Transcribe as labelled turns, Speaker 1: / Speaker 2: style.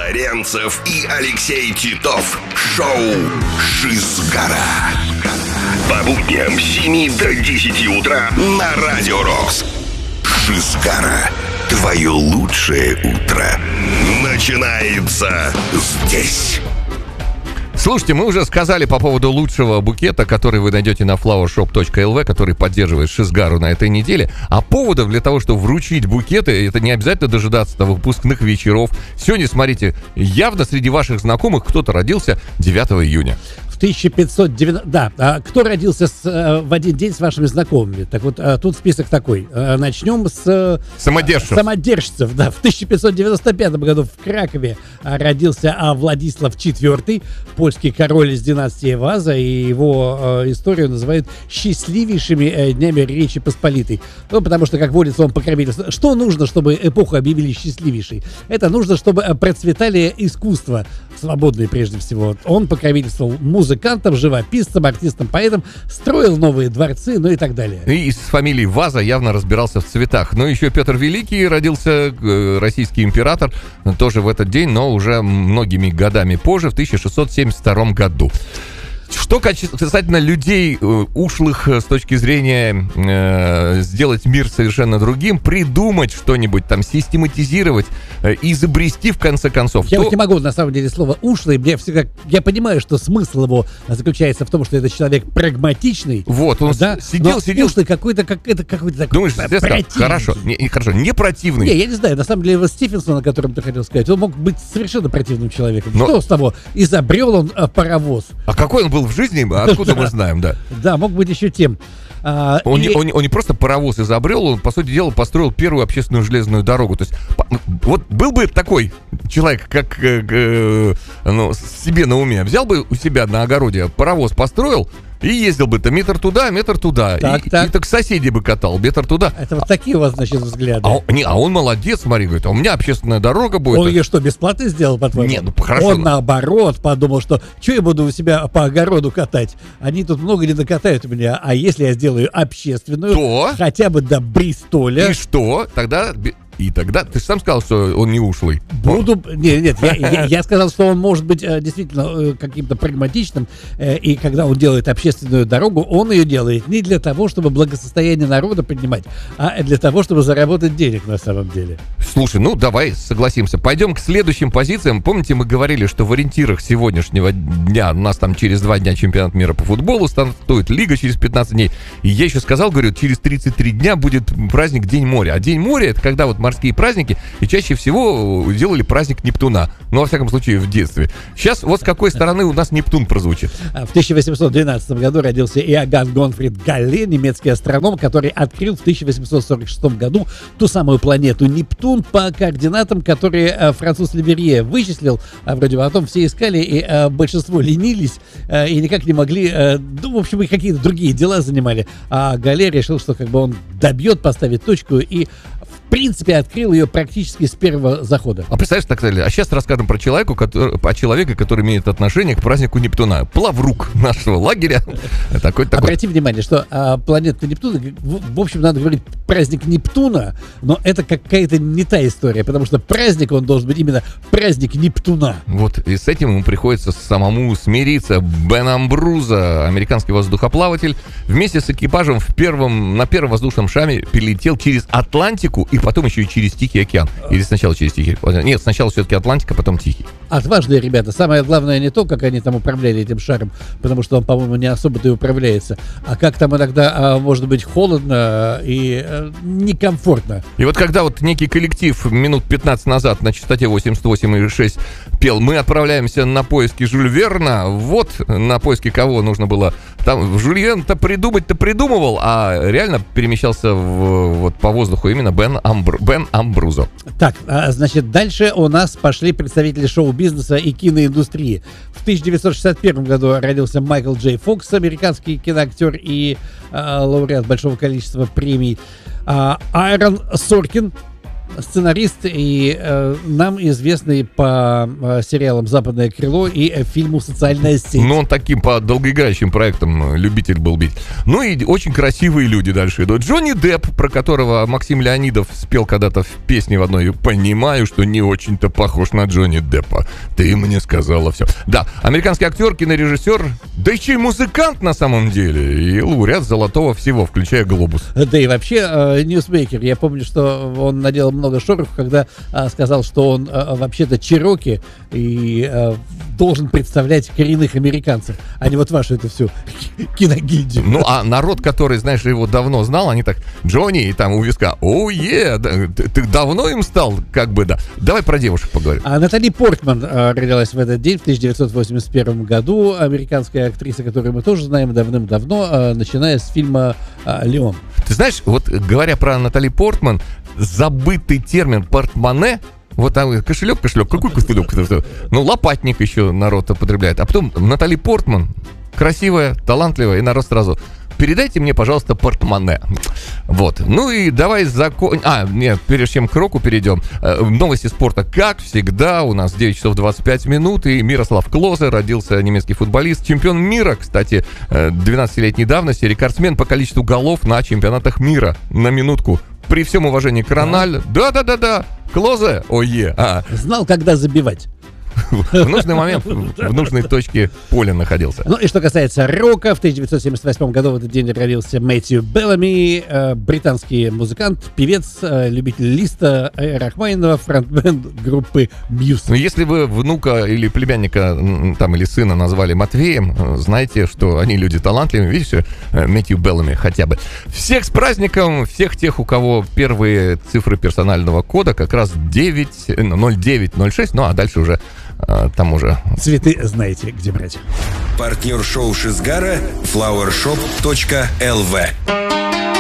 Speaker 1: Заремцев и Алексей Титов. Шоу «Шизгара». По будням с 7 до 10 утра на Радио Рокс. «Шизгара». Твое лучшее утро начинается здесь.
Speaker 2: Слушайте, мы уже сказали по поводу лучшего букета, который вы найдете на flowershop.lv, который поддерживает Шизгару на этой неделе. А поводов для того, чтобы вручить букеты, это не обязательно дожидаться до выпускных вечеров. Сегодня, смотрите, явно среди ваших знакомых кто-то родился 9 июня.
Speaker 3: В 1590... Да, кто родился в один день с вашими знакомыми? Так вот, тут список такой. Начнем с... Самодержцев, да. В 1595 году в Кракове родился Владислав IV, польский король из династии Ваза, и его историю называют счастливейшими днями Речи Посполитой. Ну, потому что, как водится, он покровительствовал. Что нужно, чтобы эпоху объявили счастливейшей? Это нужно, чтобы процветали искусства, свободные прежде всего. Он покровительствовал музыкантам, живописцам, артистам, поэтам, строил новые дворцы, ну и так далее.
Speaker 2: И с фамилией Ваза явно разбирался в цветах. Но еще Петр Великий родился, российский император, тоже в этот день, но уже многими годами позже, в 1672 году. Что касательно людей ушлых с точки зрения сделать мир совершенно другим, придумать что-нибудь там, систематизировать, изобрести в конце концов.
Speaker 3: Я вот не могу, на самом деле, слово «ушлый», я понимаю, что смысл его заключается в том, что это человек прагматичный.
Speaker 2: Вот, он сидел.
Speaker 3: Ушлый какой-то такой.
Speaker 2: Думаешь, хорошо, не противный.
Speaker 3: Не, я не знаю, на самом деле, вот Стивенсон, о котором ты хотел сказать, он мог быть совершенно противным человеком. Что с того? Изобрел он паровоз.
Speaker 2: А какой он был в жизни, откуда мы знаем, да?
Speaker 3: Да, мог быть еще тем.
Speaker 2: Он не просто паровоз изобрел, он, по сути дела, построил первую общественную железную дорогу. То есть, вот был бы такой человек, как себе на уме, взял бы у себя на огороде паровоз, построил, и ездил бы метр туда. И так соседей бы катал, метр туда.
Speaker 3: Это вот такие у вас, значит, взгляды.
Speaker 2: А он молодец, смотри, говорит, у меня общественная дорога будет.
Speaker 3: Он ее что, бесплатно сделал, по-твоему?
Speaker 2: Нет, хорошо.
Speaker 3: Он наоборот подумал, что я буду у себя по огороду катать? Они тут много не накатают у меня. А если я сделаю общественную, то хотя бы до Бристоля.
Speaker 2: И что? Тогда ты же сам сказал, что он не ушлый.
Speaker 3: Нет, я сказал, что он может быть действительно каким-то прагматичным, и когда он делает общественную дорогу, он ее делает не для того, чтобы благосостояние народа поднимать, а для того, чтобы заработать денег на самом деле.
Speaker 2: Слушай, давай согласимся. Пойдем к следующим позициям. Помните, мы говорили, что в ориентирах сегодняшнего дня у нас там через 2 дня чемпионат мира по футболу стартует, лига через 15 дней. И я еще сказал, говорю, через 33 дня будет праздник День моря. А День моря — это когда вот морские праздники, и чаще всего делали праздник Нептуна. Ну, во всяком случае, в детстве. Сейчас вот с какой стороны у нас Нептун прозвучит.
Speaker 3: В 1812 году родился Иоганн Гонфрид Галле, немецкий астроном, который открыл в 1846 году ту самую планету Нептун по координатам, которые француз Леверье вычислил. Вроде потом все искали, и большинство ленились, и никак не могли, в общем, и какие-то другие дела занимали. А Галле решил, что он добьет, поставит точку, и в принципе, открыл ее практически с первого захода.
Speaker 2: А представляешь, так далее. А сейчас расскажем про человека, который имеет отношение к празднику Нептуна. Плаврук нашего лагеря.
Speaker 3: Обрати внимание, что планета Нептуна, в общем, надо говорить праздник Нептуна, но это какая-то не та история, потому что праздник, он должен быть именно праздник Нептуна.
Speaker 2: Вот, и с этим ему приходится самому смириться. Бен Амбрузо, американский воздухоплаватель, вместе с экипажем на первом воздушном шаре перелетел через Атлантику и потом еще и через Тихий океан. Или сначала через Тихий океан? Нет, сначала все-таки Атлантика, потом Тихий.
Speaker 3: Отважные ребята. Самое главное не то, как они там управляли этим шаром, потому что он, по-моему, не особо-то и управляется, а как там иногда может быть холодно и некомфортно.
Speaker 2: И вот когда вот некий коллектив минут 15 назад на частоте 88,6 пел «Мы отправляемся на поиски Жюль Верна», вот на поиски кого нужно было. Там Жюль Верн-то придумывал, а реально перемещался по воздуху именно Бен Амбрузо.
Speaker 3: Так, значит, дальше у нас пошли представители шоу-бизнеса и киноиндустрии. В 1961 году родился Майкл Джей Фокс, американский киноактер и лауреат большого количества премий. Аарон Соркин, сценарист и нам известный по сериалам «Западное крыло» и фильму «Социальная сеть».
Speaker 2: Ну, он таким по долгоиграющим проектам любитель был бить. Ну и очень красивые люди дальше идут. Джонни Депп, про которого Максим Леонидов спел когда-то в песне в одной: «Понимаю, что не очень-то похож на Джонни Деппа. Ты мне сказала все». Да, американский актер, кинорежиссер, да еще и музыкант на самом деле. И лауреат золотого всего, включая «Глобус».
Speaker 3: Да и вообще ньюсмейкер. Я помню, что он наделал много шороху, когда сказал, что он вообще-то чероки и должен представлять коренных американцев, а не вот вашу эту всю киногильдию.
Speaker 2: Ну, а народ, который, знаешь, его давно знал, они так: Джонни, и там у виска: ты давно им стал, как бы, да. Давай про девушек поговорим.
Speaker 3: Натали Портман родилась в этот день, в 1981 году. Американская актриса, которую мы тоже знаем давным-давно, начиная с фильма «Леон».
Speaker 2: Ты знаешь, вот говоря про Натали Портман, забытый термин «портмоне», вот там кошелек, какой кошелек? Ну, лопатник еще народ употребляет. А потом Натали Портман, красивая, талантливая, и народ сразу: передайте мне, пожалуйста, портмоне. Вот. Ну и давай нет, прежде чем к року перейдем, новости спорта, как всегда, у нас 9 часов 25 минут, и Мирослав Клозе, родился немецкий футболист, чемпион мира, кстати, 12-летней давности, рекордсмен по количеству голов на чемпионатах мира, на минутку. При всем уважении к Рональду. Да. Клозе,
Speaker 3: Знал, когда забивать.
Speaker 2: В нужный момент, в нужной точке поля находился.
Speaker 3: Ну и что касается рока, в 1978 году в этот день родился Мэтью Беллами, британский музыкант, певец, любитель Листа, Рахманинова, фронтмен группы Muse.
Speaker 2: Ну, если вы внука или племянника там, или сына назвали Матвеем, знайте, что они люди талантливые. Видишь, Мэтью Беллами хотя бы. Всех с праздником, всех тех, у кого первые цифры персонального кода как раз 0906, ну а дальше уже там уже...
Speaker 3: Цветы знаете, где брать.
Speaker 1: Партнер шоу Шизгара — flowershop.lv.